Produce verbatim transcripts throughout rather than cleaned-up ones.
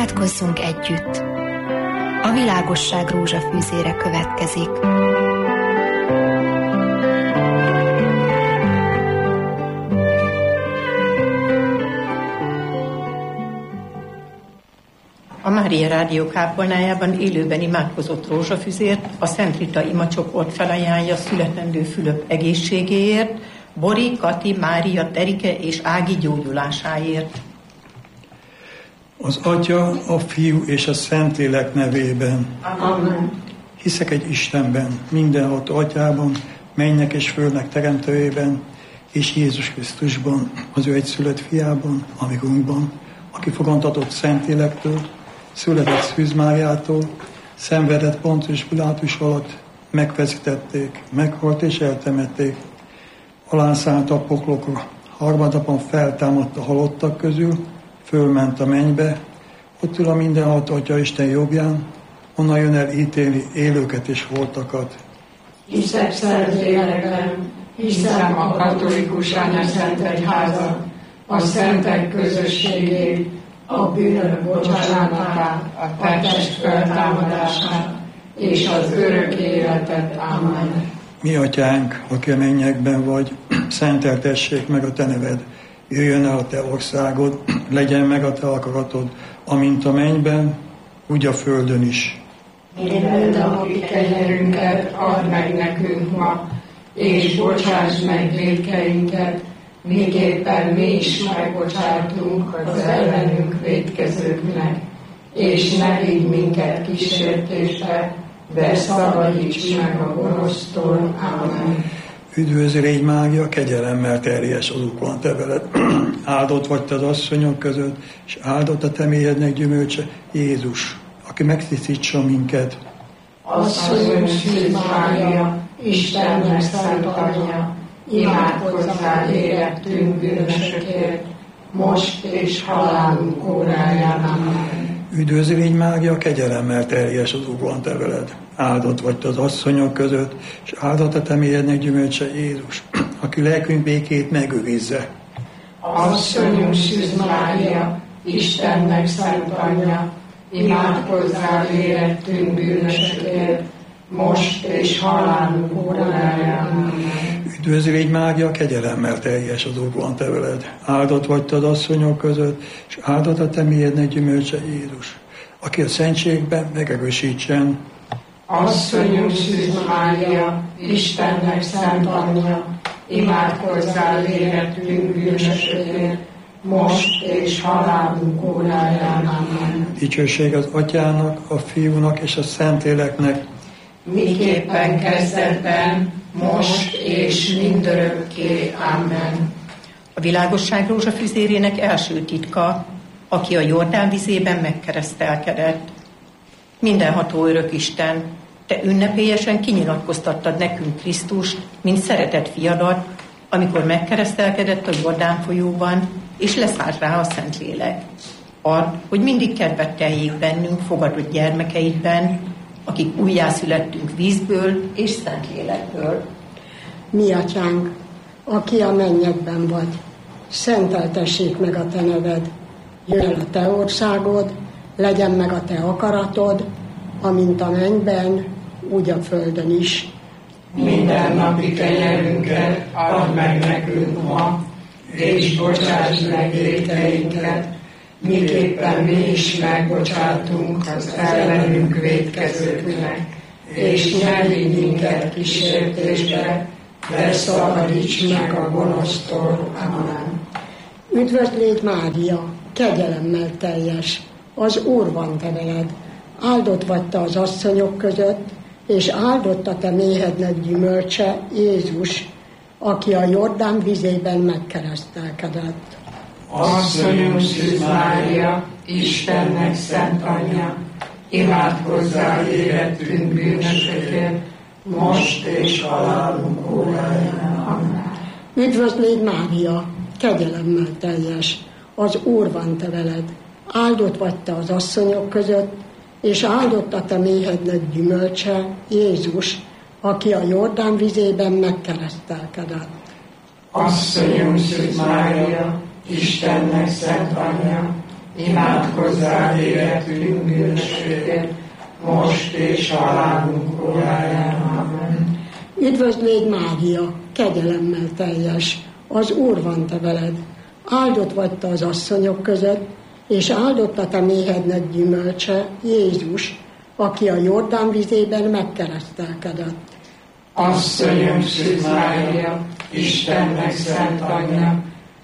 Imádkozzunk együtt! A világosság rózsafűzére következik. A Mária Rádió kápolnájában élőben imádkozott rózsafüzért a Szent Rita imacsoport felajánlja születendő Fülöp egészségéért, Bori, Kati, Mária, Terike és Ági gyógyulásáért. Az Atya, a Fiú és a Szentlélek nevében. Amen. Hiszek egy Istenben, mindenható Atyában, mennynek és földnek teremtőjében, és Jézus Krisztusban, az ő egyszülött fiában, a migunkban, aki fogantatott Szentlélektől, született Szűz Máriától, szenvedett Pontius Pilátus alatt, megfeszítették, meghalt és eltemették, alánszállt a poklokra, harmadnapon feltámadt a halottak közül, fölment a mennybe, ott ül a mindenható Atya Isten jobbján, onnan jön el ítélni élőket és holtakat. Hiszek Szentlélekben, hiszem a katolikus anyaszent egyházat, a szentek közösségét, a bűnök bocsánatát, a test feltámadását és az örök életet. Amen. Mi Atyánk, aki a mennyekben vagy, szenteltessék meg a Te neved, jöjjön el a Te országod, legyen meg a Te akaratod, amint a mennyben, úgy a földön is. Minden napi kenyerünket add meg nekünk ma, és bocsáss meg vétkeinket, miképpen mi is megbocsátunk az ellenünk vétkezőknek, és ne vigy minket kísértésbe, de szabadíts meg a gonosztól. Amen. Üdvözl légy Mária, kegyelemmel teljes az Úr van te veled. Áldott vagy te az asszonyok között, és áldott a te méhednek gyümölcse, Jézus, aki megtisztítsa minket. Asszonyom Szűz Mária, Istennek szent anyja, imádkozzál érettünk bűnösökért, most és halálunk óráján. Amen. Üdvözl légy Mária, kegyelemmel teljes az Úr van te veled. Áldott vagy te az asszonyok között, és áldott a te méhednek gyümölcse, Jézus, aki lelkünk békét megőrizze. Asszonyom Szűz Mária, Istennek szent anyja, imádkozzál érettünk bűnösökért, most és halálunk óráján. Amen. Üdvözl légy Mária, kegyelemmel teljes az Úr van te veled. Áldott vagy te az asszonyok között, és áldott a te méhednek gyümölcse, Jézus, aki a szentségben megerősítsen. Asszonyom Szűz Mária, Istennek szent anyja, imádkozzál érettünk bűnösökért, most és halálunk óráján. Amen. Dicsőség az Atyának, a Fiúnak és a Szentléleknek, miképpen kezdetben, most és mindörökké. Amen. A világosság rózsafüzérének első titka, aki a Jordán vizében megkeresztelkedett. Mindenható örök Isten, te ünnepélyesen kinyilatkoztattad nekünk Krisztust, mint szeretett fiadat, amikor megkeresztelkedett a Jordán folyóban, és leszállt rá a Szentlélek. Add, hogy mindig kedvet teljék bennünk fogadott gyermekeidben, akik újjászülettünk vízből és Szentlélekből. Mi Atyánk, aki a mennyekben vagy, szenteltessék meg a te neved, jöjjön a te országod, legyen meg a te akaratod, amint a mennyben, úgy a földön is. Minden napi kenyerünket add meg nekünk ma, és bocsáss meg vétkeinket, miképpen mi is megbocsátunk az ellenünk vétkezőknek, és ne vigy minket kísértésbe, de szabadíts meg a gonosztól. Amen. Üdvözl légy Mária, kegyelemmel teljes, az Úr van te veled. Áldott vagy te az asszonyok között, és áldott a te méhednek gyümölcse, Jézus, aki a Jordán vizében megkeresztelkedett. Asszonyom Szűz Mária, Istennek szent anyja, imádkozzál érettünk bűnösökért, most és halálunk óráján. Amen. Üdvözl légy Mária, kegyelemmel teljes, az Úr van te veled. Áldott vagy te az asszonyok között, és áldott a te méhednek gyümölcse, Jézus, aki a Jordán vizében megkeresztelkedett. Asszonyom Szűz Mária, Istennek szent anyja, imádkozzál életünk bűnösökért, most és halálunk óráján. Amen. Üdvözlégy Mária, kegyelemmel teljes, az Úr van te veled. Áldott vagy te az asszonyok között, és áldott a te méhednek gyümölcse, Jézus, aki a Jordán vizében megkeresztelkedett. Asszonyom Szűz Mária, Istennek szent anyja,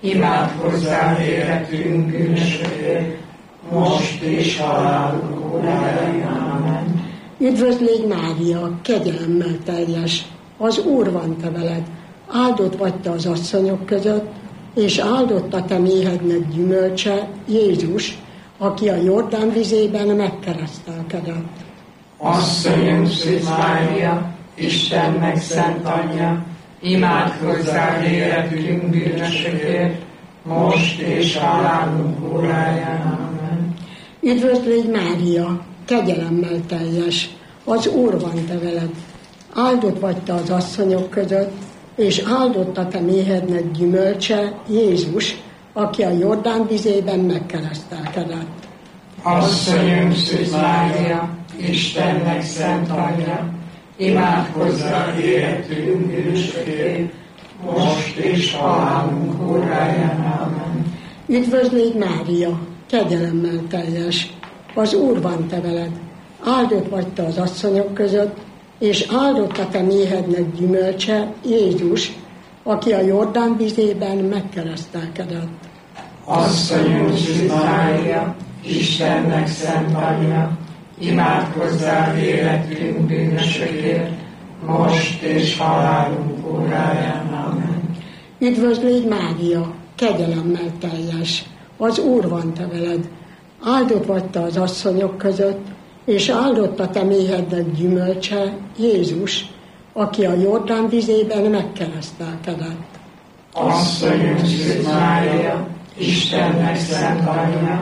imádkozzál életünk bűnösökért, most és halálunk óráján. Amen. Üdvözlégy Mária, kegyelemmel teljes, az Úr van te veled. Áldott vagy te az asszonyok között, és áldott a te méhednek gyümölcse, Jézus, aki a Jordán vizében megkeresztelkedett. Asszonyom Szűz Mária, Istennek szent anyja, imádkozzál életünk bűnösökért, most és halálunk óráján. Amen. Üdvözlégy Mária, kegyelemmel teljes, az Úr van te veled. Áldott vagy te az asszonyok között, és áldott a te méhednek gyümölcse, Jézus, aki a Jordán vizében megkeresztelkedett. Asszonyom Szűz Mária, Istennek szent anyja, imádkozzál életünk bűnösökért, most és halálunk óráján. Amen. Üdvözlégy Mária, kegyelemmel teljes, az Úr van te veled. Áldott vagy te az asszonyok között, és áldott a te méhednek gyümölcse, Jézus, aki a Jordán vizében megkeresztelkedett. Asszonyom Szűz Mária, Istennek szent anyja, imádkozzál életünk bűnösökért, most és halálunk óráján. Amen. Üdvözlégy Mária, kegyelemmel teljes, az Úr van te veled. Áldott vagy te az asszonyok között, és áldott a te méhednek gyümölcse, Jézus, aki a Jordán vizében megkeresztelkedett. Asszonyom Szűz Mária, Istennek szent anyja,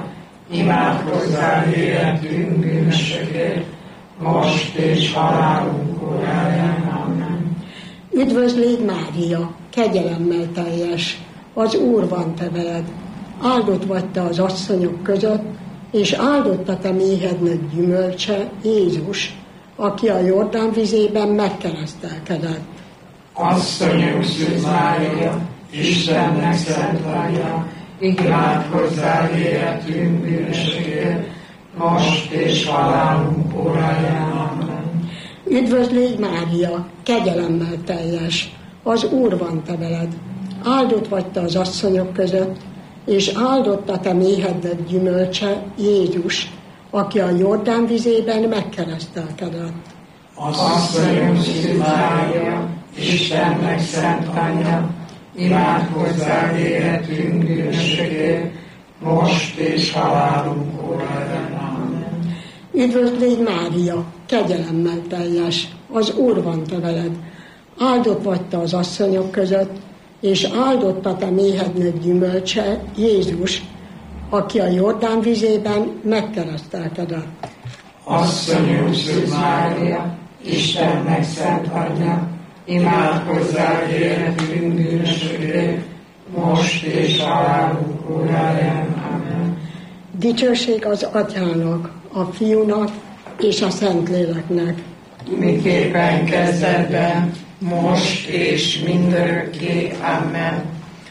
imádkozzál életünk bűnösökért, most és halálunk óráján. Amen. Üdvözlégy Mária, kegyelemmel teljes, az Úr van te veled. Áldott vagy te az asszonyok között, és áldott a te méhednek gyümölcse, Jézus, aki a Jordán vizében megkeresztelkedett. Asszonyom Szűz Mária, Istennek szent anyja, imádkozzál életünk bűnösökért, most és halálunk óráján. Amen. Üdvözlégy Mária, kegyelemmel teljes, az Úr van te veled. Áldott vagy te az asszonyok között, és áldott a te méhednek gyümölcse, Jézus, aki a Jordán vizében megkeresztelkedett. Asszonyom Szűz Mária, Istennek szent anyja, imádkozzál életünk bűnösökért, most és halálunk óráján. Amen. Üdvözlégy Mária, kegyelemmel teljes, az Úr van te veled. Áldott vagy te az asszonyok között, és áldott a te méhednek gyümölcse, Jézus, aki a Jordán vizében megkeresztelkedett. Asszonyom Szűz Mária, Istennek szent anyja, imádkozzál életünk bűnösökért, most és halálunk óráján. Amen. Dicsőség az Atyának, a Fiúnak és a Szentléleknek. Miképpen kezdetben, most és mindörökké. Amen.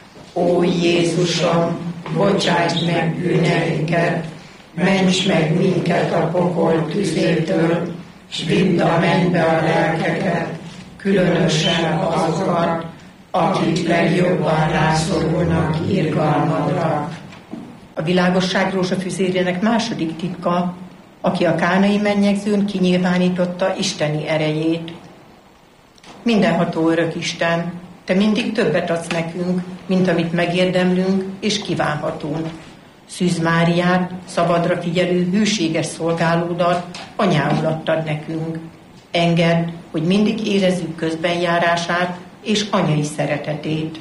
Ó Jézusom, bocsáss meg bűneinket, ments meg minket a pokol tüzétől, s vidd a mennybe a lelkeket, különösen azokat, akik legjobban rászorulnak irgalmadra. A világosság rózsafűzérének második titka, aki a kánai mennyegzőn kinyilvánította isteni erejét. Mindenható örök Isten, te mindig többet adsz nekünk, mint amit megérdemlünk és kívánhatunk. Szűz Máriát, szabadra figyelő, hűséges szolgálódat anyául adtad nekünk. Engedd, hogy mindig érezzük közbenjárását és anyai szeretetét.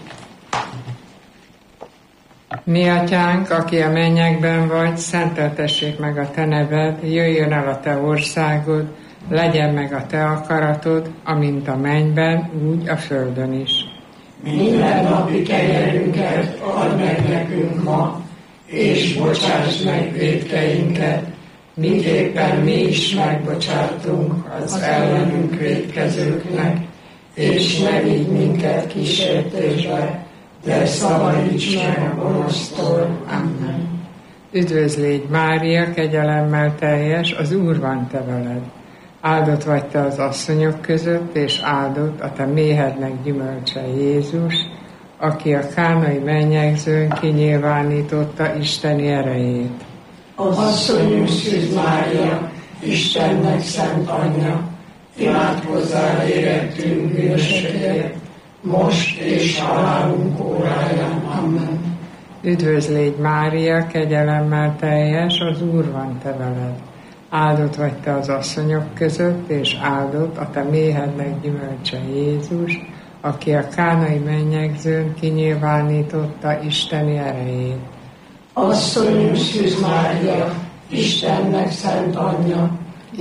Mi atyánk, aki a mennyekben vagy, szenteltessék meg a te neved, jöjjön el a te országod, legyen meg a te akaratod, amint a mennyben, úgy a földön is. Minden napi kenyerünket add meg nekünk ma, és bocsáss meg vétkeinket, miképpen mi is megbocsátunk az ellenünk vétkezőknek, és ne vigy minket kísértésbe, de szabadíts meg a gonosztól. Amen. Üdvözlégy Mária, kegyelemmel teljes, az Úr van te veled. Áldott vagy te az asszonyok között, és áldott a te méhednek gyümölcse Jézus, aki a kánai mennyegzőn kinyilvánította Isteni erejét. Asszonyunk Szűz Mária, Istennek szent anyja, imádkozzál érettünk bűnösökért, most és halálunk óráján. Amen. Üdvözlégy Mária, kegyelemmel teljes, az Úr van te veled. Áldott vagy te az asszonyok között, és áldott a te méhednek gyümölcse Jézus, aki a kánai mennyegzőn kinyilvánította Isteni erejét. Asszonyunk Szűz Mária, Istennek szent anyja,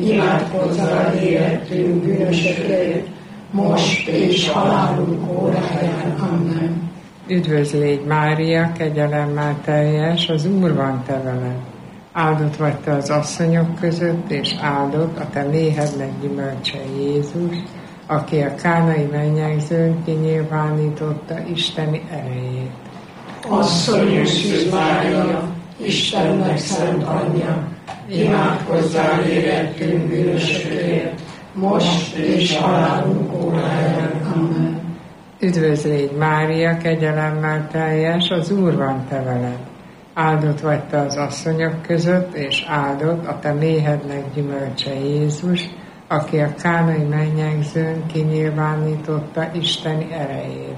imádkozzál érettünk bűnösökért, most és halálunk óráján. Amen. Üdvözlégy Mária, kegyelemmel teljes, az Úr van te veled. Áldott vagy te az asszonyok között, és áldott a te méhednek gyümölcse Jézus, aki a kánai mennyegzőn kinyilvánította Isteni erejét. Asszonyunk Szűz Mária, Istennek szent anyja, imádkozzál érettünk bűnösökért, most és halálunk óráján. Amen. Üdvözlégy Mária, kegyelemmel teljes, az Úr van te veled. Áldott vagy te az asszonyok között, és áldott a te méhednek gyümölcse Jézus, aki a kánai mennyegzőn kinyilvánította Isteni erejét.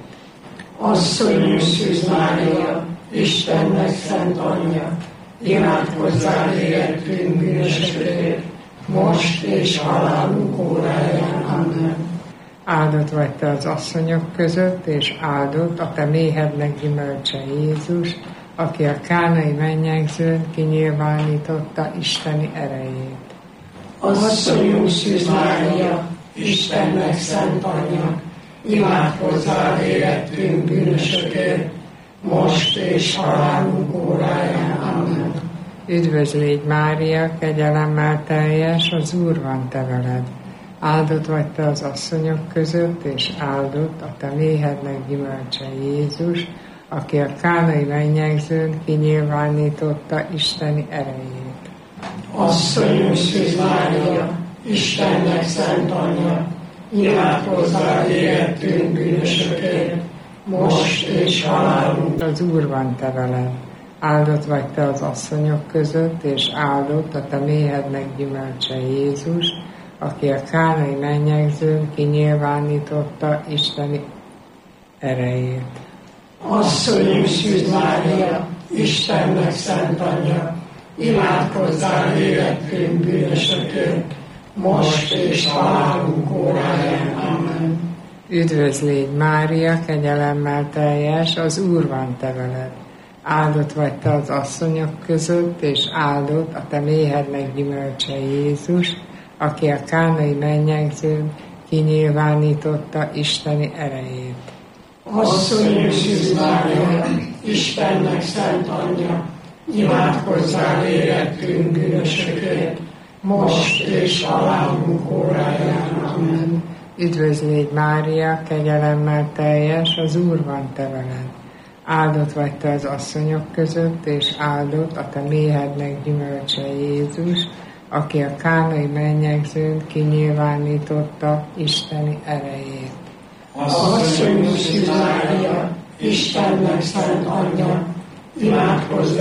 Asszonyunk Szűz Mária, Istennek szent anyja, imádkozzál érettünk bűnösökért, most és halálunk óráján. Amen. Áldott vagy te az asszonyok között, és áldott a te méhednek gyümölcse Jézus, aki a kánai mennyegzőn kinyilvánította Isteni erejét. Asszonyunk Szűz Mária, Istennek szent anyja, imádkozzál érettünk bűnösökért, most és halálunk óráján. Amen. Üdvözlégy Mária, kegyelemmel teljes, az Úr van te veled. Áldott vagy te az asszonyok között, és áldott a te méhednek gyümölcse Jézus, aki a kánai mennyegzőn kinyilvánította Isteni erejét. Asszonyunk Szűz Mária, Istennek szent anyja, imádkozzál érettünk bűnösökért, most és halálunk. Az Úr van te veled. Áldott vagy te az asszonyok között, és áldott a te méhednek gyümölcse Jézus, aki a kánai mennyegzőn kinyilvánította Isteni erejét. Asszonyunk Szűz Mária, Istennek szent anyja, imádkozzál érettünk bűnösökért, most és halálunk óráján. Amen. Üdvözlégy Mária, kegyelemmel teljes, az Úr van te veled. Áldott vagy te az asszonyok között, és áldott a te méhednek gyümölcse Jézus, aki a kánai mennyegzőn kinyilvánította Isteni erejét. Asszonyunk Szűz Mária, Istennek szent anyja, imádkozzál érettünk bűnösökért, most és halálunk óráján. Amen. Üdvözlégy Mária, kegyelemmel teljes, az Úr van te veled. Áldott vagy te az asszonyok között, és áldott a te méhednek gyümölcse Jézus, aki a kánai mennyegzőn kinyilvánította Isteni erejét. Asszonyunk Szűz Mária, Istennek szent anyja, imádkozzál